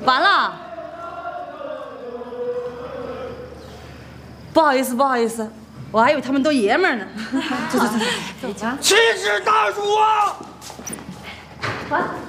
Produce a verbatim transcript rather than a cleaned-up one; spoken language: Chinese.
完了。不好意思，不好意思，我还以为他们都爷们儿呢。走走走走， 气势大叔啊！ 完。